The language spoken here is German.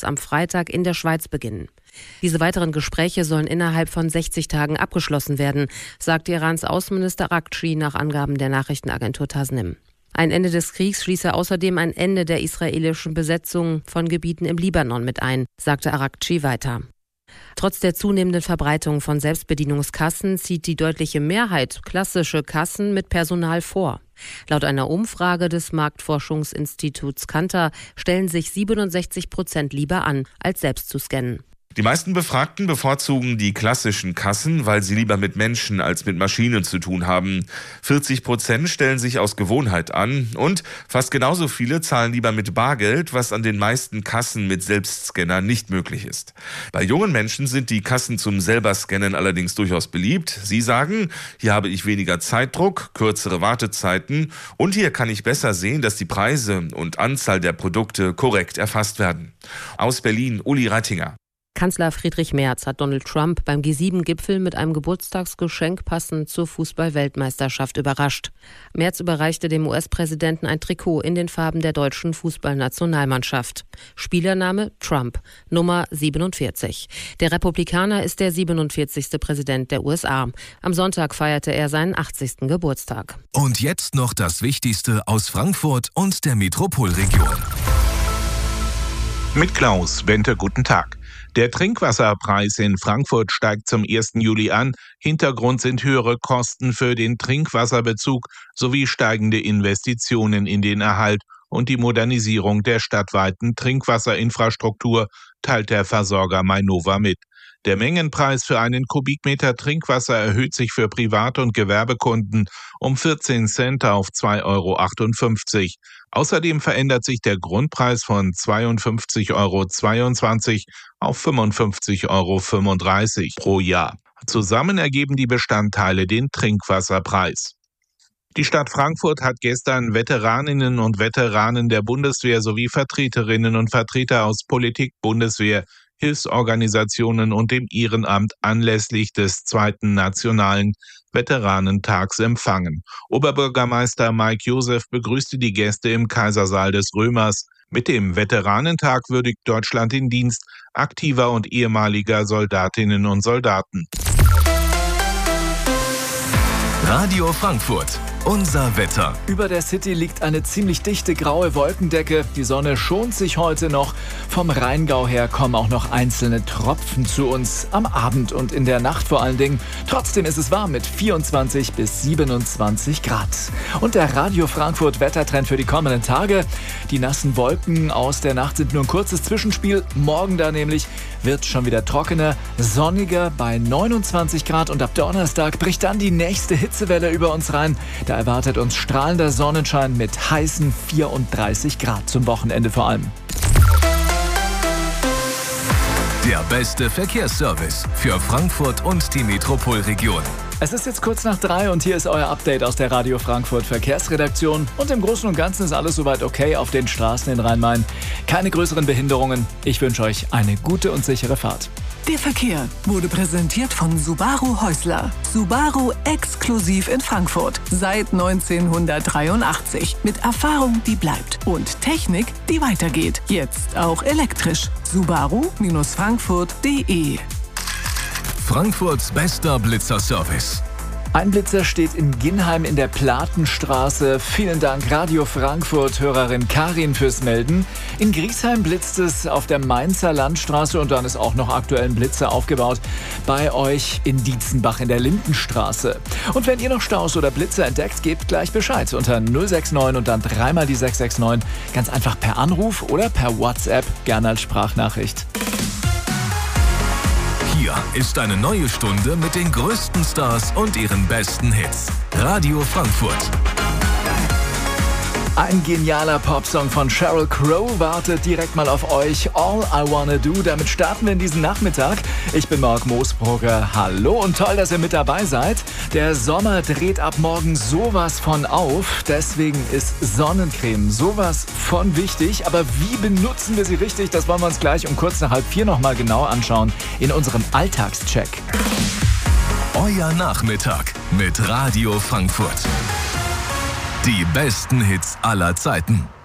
Abschluss am Freitag in der Schweiz beginnen. Diese weiteren Gespräche sollen innerhalb von 60 Tagen abgeschlossen werden, sagte Irans Außenminister Araghchi nach Angaben der Nachrichtenagentur Tasnim. Ein Ende des Kriegs schließe außerdem ein Ende der israelischen Besetzung von Gebieten im Libanon mit ein, sagte Araghchi weiter. Trotz der zunehmenden Verbreitung von Selbstbedienungskassen zieht die deutliche Mehrheit klassische Kassen mit Personal vor. Laut einer Umfrage des Marktforschungsinstituts Kantar stellen sich 67% lieber an, als selbst zu scannen. Die meisten Befragten bevorzugen die klassischen Kassen, weil sie lieber mit Menschen als mit Maschinen zu tun haben. 40% stellen sich aus Gewohnheit an und fast genauso viele zahlen lieber mit Bargeld, was an den meisten Kassen mit Selbstscanner nicht möglich ist. Bei jungen Menschen sind die Kassen zum Selber-Scannen allerdings durchaus beliebt. Sie sagen, hier habe ich weniger Zeitdruck, kürzere Wartezeiten und hier kann ich besser sehen, dass die Preise und Anzahl der Produkte korrekt erfasst werden. Aus Berlin, Uli Reitinger. Kanzler Friedrich Merz hat Donald Trump beim G7-Gipfel mit einem Geburtstagsgeschenk passend zur Fußball-Weltmeisterschaft überrascht. Merz überreichte dem US-Präsidenten ein Trikot in den Farben der deutschen Fußballnationalmannschaft. Spielername Trump, Nummer 47. Der Republikaner ist der 47. Präsident der USA. Am Sonntag feierte er seinen 80. Geburtstag. Und jetzt noch das Wichtigste aus Frankfurt und der Metropolregion. Mit Klaus Bente, guten Tag. Der Trinkwasserpreis in Frankfurt steigt zum 1. Juli an. Hintergrund sind höhere Kosten für den Trinkwasserbezug sowie steigende Investitionen in den Erhalt und die Modernisierung der stadtweiten Trinkwasserinfrastruktur, teilt der Versorger Mainova mit. Der Mengenpreis für einen Kubikmeter Trinkwasser erhöht sich für Privat- und Gewerbekunden um 14 Cent auf 2,58 €. Außerdem verändert sich der Grundpreis von 52,22 € auf 55,35 € pro Jahr. Zusammen ergeben die Bestandteile den Trinkwasserpreis. Die Stadt Frankfurt hat gestern Veteraninnen und Veteranen der Bundeswehr sowie Vertreterinnen und Vertreter aus Politik, Bundeswehr, Hilfsorganisationen und dem Ehrenamt anlässlich des 2. Nationalen Veteranentags empfangen. Oberbürgermeister Mike Josef begrüßte die Gäste im Kaisersaal des Römers. Mit dem Veteranentag würdigt Deutschland den Dienst aktiver und ehemaliger Soldatinnen und Soldaten. Radio Frankfurt. Unser Wetter. Über der City liegt eine ziemlich dichte graue Wolkendecke. Die Sonne schont sich heute noch. Vom Rheingau her kommen auch noch einzelne Tropfen zu uns. Am Abend und in der Nacht vor allen Dingen. Trotzdem ist es warm mit 24 bis 27 Grad. Und der Radio Frankfurt Wettertrend für die kommenden Tage. Die nassen Wolken aus der Nacht sind nur ein kurzes Zwischenspiel. Morgen da nämlich wird schon wieder trockener, sonniger bei 29 Grad. Und ab Donnerstag bricht dann die nächste Hitzewelle über uns rein. Da erwartet uns strahlender Sonnenschein mit heißen 34 Grad zum Wochenende vor allem. Der beste Verkehrsservice für Frankfurt und die Metropolregion. Es ist jetzt kurz nach 3 und hier ist euer Update aus der Radio Frankfurt Verkehrsredaktion. Und im Großen und Ganzen ist alles soweit okay auf den Straßen in Rhein-Main. Keine größeren Behinderungen. Ich wünsche euch eine gute und sichere Fahrt. Der Verkehr wurde präsentiert von Subaru Häusler. Subaru exklusiv in Frankfurt. Seit 1983. Mit Erfahrung, die bleibt. Und Technik, die weitergeht. Jetzt auch elektrisch. Subaru-Frankfurt.de. Frankfurts bester Blitzerservice. Ein Blitzer steht in Ginheim in der Platenstraße. Vielen Dank Radio Frankfurt Hörerin Karin fürs Melden. In Griesheim blitzt es auf der Mainzer Landstraße und dann ist auch noch aktuell ein Blitzer aufgebaut bei euch in Dietzenbach in der Lindenstraße. Und wenn ihr noch Staus oder Blitzer entdeckt, gebt gleich Bescheid unter 069 und dann dreimal die 669. Ganz einfach per Anruf oder per WhatsApp, gerne als Sprachnachricht. Hier ist eine neue Stunde mit den größten Stars und ihren besten Hits. Radio Frankfurt. Ein genialer Popsong von Sheryl Crow wartet direkt mal auf euch. All I Wanna Do. Damit starten wir in diesen Nachmittag. Ich bin Marc Moosbrugger. Hallo und toll, dass ihr mit dabei seid. Der Sommer dreht ab morgen sowas von auf. Deswegen ist Sonnencreme sowas von wichtig. Aber wie benutzen wir sie richtig? Das wollen wir uns gleich um kurz nach 3:30 nochmal genau anschauen in unserem Alltagscheck. Euer Nachmittag mit Radio Frankfurt. Die besten Hits aller Zeiten.